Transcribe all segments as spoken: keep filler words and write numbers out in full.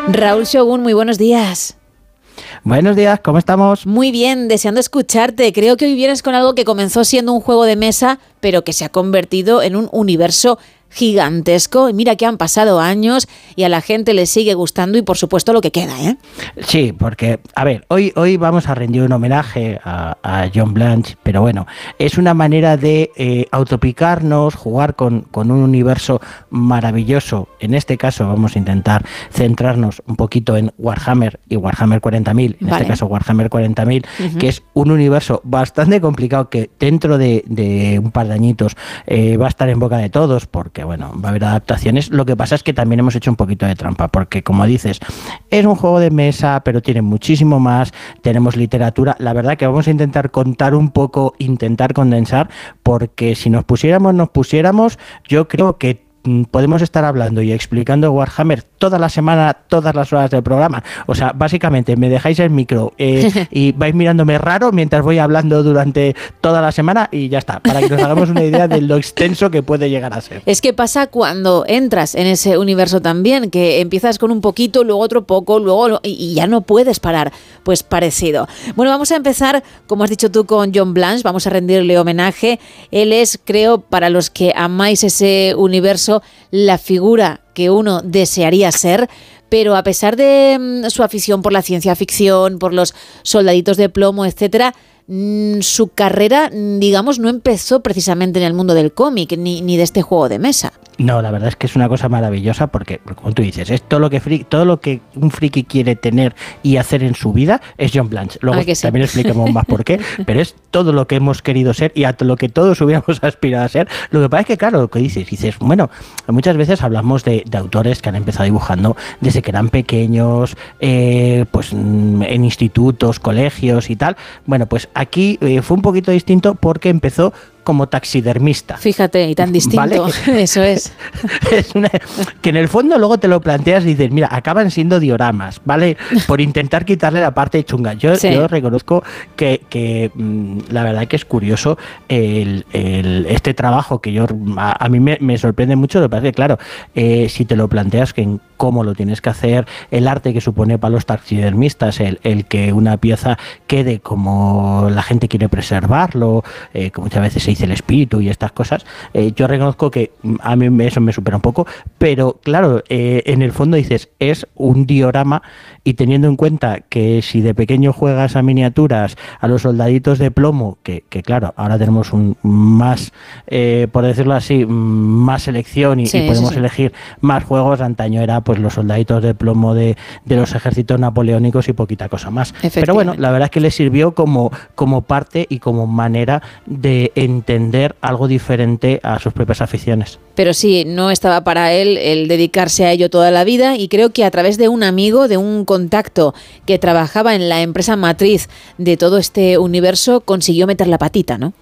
Raúl Shogun, muy buenos días. Buenos días, ¿cómo estamos? Muy bien, deseando escucharte. Creo que hoy vienes con algo que comenzó siendo un juego de mesa, pero que se ha convertido en un universo gigantesco. Y mira que han pasado años y a la gente le sigue gustando y por supuesto lo que queda, ¿eh? Sí, porque, a ver, hoy, hoy vamos a rendir un homenaje a, a John Blanche, pero bueno, es una manera de eh, autopicarnos, jugar con, con un universo maravilloso. En este caso vamos a intentar centrarnos un poquito en Warhammer y Warhammer cuarenta mil, en vale. este caso Warhammer cuarenta mil, uh-huh. que es un universo bastante complicado que dentro de, de un par de añitos eh, va a estar en boca de todos, porque bueno, va a haber adaptaciones. Lo que pasa es que también hemos hecho un poquito de trampa, porque como dices, es un juego de mesa, pero tiene muchísimo más, tenemos literatura. La verdad que vamos a intentar contar un poco, intentar condensar, porque si nos pusiéramos, nos pusiéramos, yo creo que podemos estar hablando y explicando Warhammer toda la semana, todas las horas del programa. O sea, básicamente me dejáis el micro eh, y vais mirándome raro mientras voy hablando durante toda la semana y ya está, para que nos hagamos una idea de lo extenso que puede llegar a ser. Es que pasa cuando entras en ese universo también, que empiezas con un poquito, luego otro poco, luego y ya no puedes parar. Pues parecido. Bueno, vamos a empezar, como has dicho tú, con John Blanche. Vamos a rendirle homenaje. Él es, creo, para los que amáis ese universo, la figura que uno desearía ser, pero a pesar de mm, su afición por la ciencia ficción, por los soldaditos de plomo, etcétera, mm, su carrera, digamos, no empezó precisamente en el mundo del cómic ni, ni de este juego de mesa. No, la verdad es que es una cosa maravillosa porque, como tú dices, es todo lo que friki, todo lo que un friki quiere tener y hacer en su vida es John Blanche. Luego sí. También explicamos más por qué, pero es todo lo que hemos querido ser y a lo que todos hubiéramos aspirado a ser. Lo que pasa es que, claro, lo que dices, dices, bueno, muchas veces hablamos de, de autores que han empezado dibujando desde que eran pequeños, eh, pues en institutos, colegios y tal. Bueno, pues aquí eh, fue un poquito distinto porque empezó como taxidermista. Fíjate, y tan distinto. ¿Vale? Eso es. Es una, que en el fondo luego te lo planteas y dices, mira, acaban siendo dioramas, ¿vale? Por intentar quitarle la parte chunga. Yo, sí. yo reconozco que, que mmm, la verdad que es curioso el, el, este trabajo que yo a, a mí me, me sorprende mucho. Lo que pasa es que, claro, eh, si te lo planteas que en cómo lo tienes que hacer, el arte que supone para los taxidermistas, el, el que una pieza quede como la gente quiere preservarlo, eh, que muchas veces se dice el espíritu y estas cosas, eh, yo reconozco que a mí eso me supera un poco, pero claro, eh, en el fondo dices, es un diorama, y teniendo en cuenta que si de pequeño juegas a miniaturas, a los soldaditos de plomo, que, que claro, ahora tenemos un más, eh, por decirlo así, más selección y, sí, y podemos sí. elegir más juegos. Antaño era pues los soldaditos de plomo de, de los ejércitos napoleónicos y poquita cosa más. Pero bueno, la verdad es que le sirvió como, como parte y como manera de entender algo diferente a sus propias aficiones. Pero sí, no estaba para él el dedicarse a ello toda la vida, y creo que a través de un amigo, de un contacto que trabajaba en la empresa matriz de todo este universo, consiguió meter la patita, ¿no?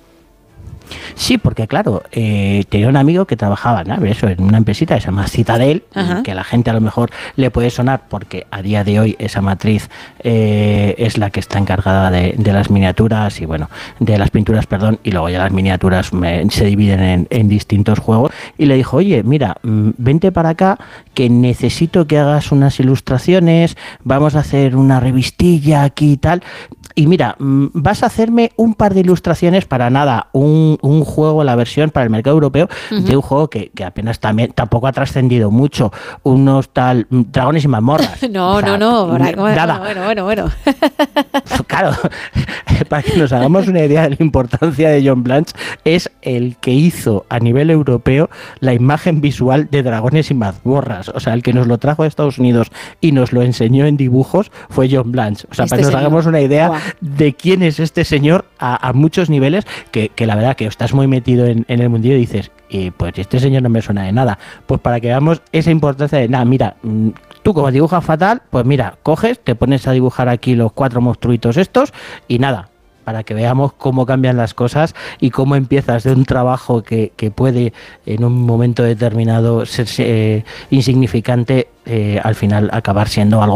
Sí, porque claro, eh, tenía un amigo que trabajaba, ¿no? Eso, en una empresita que se llama Citadel, Ajá. que a la gente a lo mejor le puede sonar porque a día de hoy esa matriz eh, es la que está encargada de, de las miniaturas y bueno, de las pinturas, perdón, y luego ya las miniaturas me, se dividen en, en distintos juegos, y le dijo, oye, mira, vente para acá que necesito que hagas unas ilustraciones, vamos a hacer una revistilla aquí y tal. Y mira, vas a hacerme un par de ilustraciones para nada, un, un juego, la versión para el mercado europeo, uh-huh. de un juego que, que apenas también tampoco ha trascendido mucho, unos tal Dragones y Mazmorras. No, o sea, no, no, bueno, nada. Bueno, bueno, bueno. Claro, para que nos hagamos una idea de la importancia de John Blanche, es el que hizo a nivel europeo la imagen visual de Dragones y Mazmorras. O sea, el que nos lo trajo a Estados Unidos y nos lo enseñó en dibujos fue John Blanche. O sea, este para que nos señor. hagamos una idea Wow. de quién es este señor a, a muchos niveles, que, que la verdad que estás muy metido en, en el mundillo y dices, y pues este señor no me suena de nada. Pues para que veamos esa importancia de, nada, mira, tú como dibujas fatal, pues mira, coges, te pones a dibujar aquí los cuatro monstruitos estos y nada, para que veamos cómo cambian las cosas y cómo empiezas de un trabajo que, que puede en un momento determinado ser eh, insignificante, eh, al final acabar siendo algo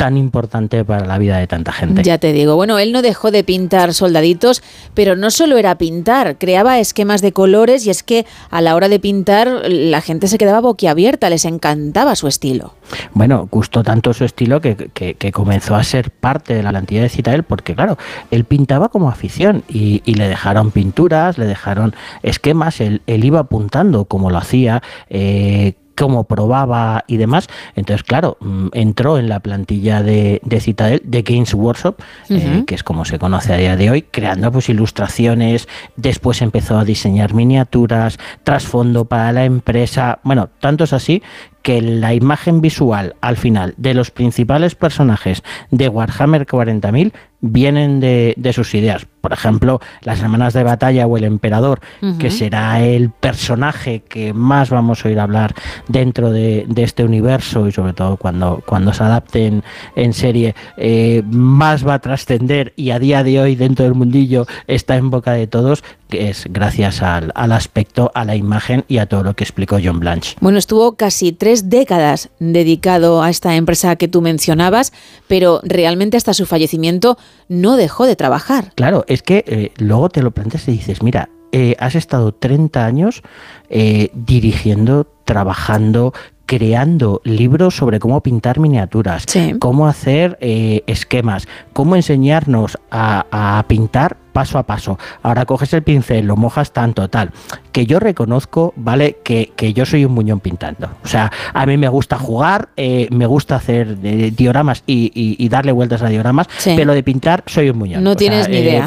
tan importante para la vida de tanta gente. Ya te digo, bueno, él no dejó de pintar soldaditos, pero no solo era pintar, creaba esquemas de colores y es que a la hora de pintar la gente se quedaba boquiabierta, les encantaba su estilo. Bueno, gustó tanto su estilo que, que, que comenzó a ser parte de la plantilla de Citadel porque, claro, él pintaba como afición y, y le dejaron pinturas, le dejaron esquemas, él, él iba apuntando como lo hacía, eh, cómo probaba y demás. Entonces, claro, entró en la plantilla de, de Citadel, de Games Workshop, uh-huh. eh, que es como se conoce a día de hoy, creando pues ilustraciones, después empezó a diseñar miniaturas, trasfondo para la empresa, bueno, tanto es así que la imagen visual al final de los principales personajes de Warhammer cuarenta mil vienen de, de sus ideas. Por ejemplo, las hermanas de batalla o el emperador, uh-huh. que será el personaje que más vamos a oír hablar dentro de, de este universo y sobre todo cuando, cuando se adapten en serie, eh, más va a trascender y a día de hoy dentro del mundillo está en boca de todos, que es gracias al, al aspecto, a la imagen y a todo lo que explicó John Blanche. Bueno, estuvo casi tres décadas dedicado a esta empresa que tú mencionabas, pero realmente hasta su fallecimiento no dejó de trabajar. Claro, es que eh, luego te lo planteas y dices, mira, eh, has estado treinta años eh, dirigiendo, trabajando, creando libros sobre cómo pintar miniaturas, sí. cómo hacer eh, esquemas, cómo enseñarnos a, a pintar paso a paso. Ahora coges el pincel, lo mojas tanto, tal. Que yo reconozco, ¿vale? Que, que yo soy un muñón pintando. O sea, a mí me gusta jugar, eh, me gusta hacer eh, dioramas y, y, y darle vueltas a dioramas, sí. pero de pintar soy un muñón. No o tienes sea, ni eh, idea.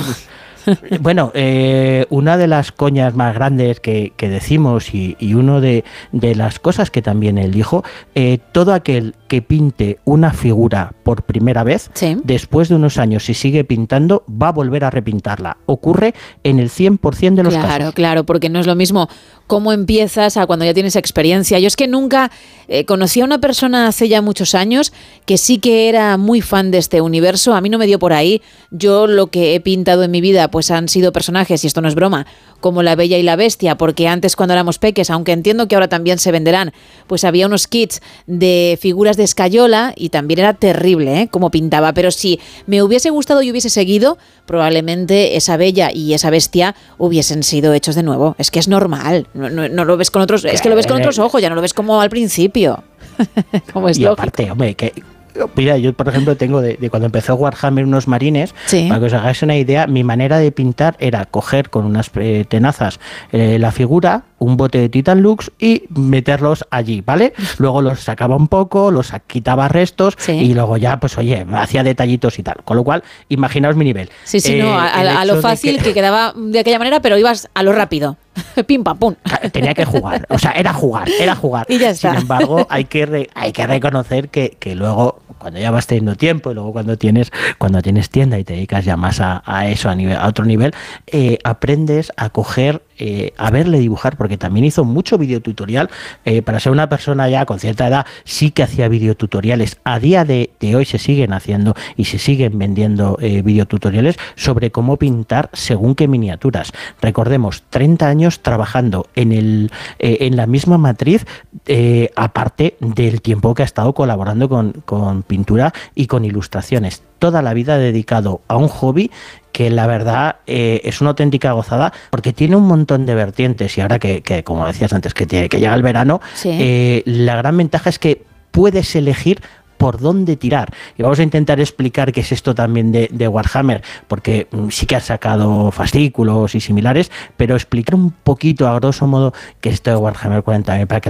Bueno, eh, una de las coñas más grandes que, que decimos y, y uno de, de las cosas que también él dijo, eh, todo aquel que pinte una figura por primera vez, sí. después de unos años, si sigue pintando, va a volver a repintarla. Ocurre en el cien por ciento de los claro, casos. Claro, claro, porque no es lo mismo cómo empiezas a cuando ya tienes experiencia. Yo es que nunca eh, conocí a una persona hace ya muchos años que sí que era muy fan de este universo. A mí no me dio por ahí. Yo lo que he pintado en mi vida pues han sido personajes, y esto no es broma, como La Bella y la Bestia, porque antes cuando éramos peques, aunque entiendo que ahora también se venderán, pues había unos kits de figuras de escayola y también era terrible, ¿eh?, como pintaba. Pero si me hubiese gustado y hubiese seguido, probablemente esa Bella y esa Bestia hubiesen sido hechos de nuevo. Es que es normal, no, no, no lo ves con otros, es que lo ves con otros ojos, ya no lo ves como al principio. Como es y lógico. Aparte, hombre, que mira, yo por ejemplo tengo de, de cuando empezó Warhammer unos marines, sí. para que os hagáis una idea, mi manera de pintar era coger con unas eh, tenazas eh, la figura, un bote de Titan Lux y meterlos allí, ¿vale? Luego los sacaba un poco, los quitaba restos, sí. y luego ya, pues oye, hacía detallitos y tal. Con lo cual, imaginaos mi nivel. Sí, sí, eh, no, a, a lo fácil que... que quedaba de aquella manera, pero ibas a lo rápido. Pim, pam, pum. Tenía que jugar, o sea, era jugar, era jugar. Y ya está. Sin embargo, hay que, re, hay que reconocer que, que luego, cuando ya vas teniendo tiempo y luego cuando tienes, cuando tienes tienda y te dedicas ya más a, a eso, a, nivel, a otro nivel, eh, aprendes a coger, eh, a verle dibujar, porque también hizo mucho videotutorial. Eh, para ser una persona ya con cierta edad, sí que hacía videotutoriales. A día de, de hoy se siguen haciendo y se siguen vendiendo eh, videotutoriales sobre cómo pintar según qué miniaturas. Recordemos, treinta años trabajando en el eh, en la misma matriz, eh, aparte del tiempo que ha estado colaborando con, con pintura y con ilustraciones. Toda la vida dedicado a un hobby que la verdad eh, es una auténtica gozada, porque tiene un montón de vertientes y ahora que, que como decías antes, que, tiene, que llega el verano, sí. eh, la gran ventaja es que puedes elegir por dónde tirar. Y vamos a intentar explicar qué es esto también de, de Warhammer, porque sí que ha sacado fascículos y similares, pero explicar un poquito a grosso modo qué es esto de Warhammer cuarenta mil para que